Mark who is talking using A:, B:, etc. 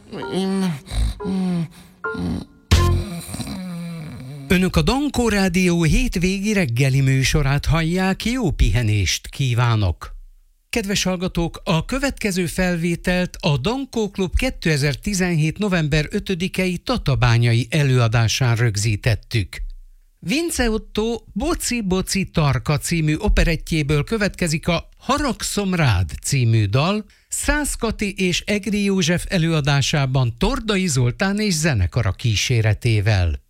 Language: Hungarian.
A: Önök a Dankó Rádió hétvégi reggeli műsorát hallják, jó pihenést kívánok! Kedves hallgatók, a következő felvételt a Dankó Klub 2017. november 5-i tatabányai előadásán rögzítettük. Vince Otto Boci Boci Tarka című operettjéből következik a Haragszom rád című dal, Szász Kati és Egri József előadásában Tordai Zoltán és zenekara kíséretével.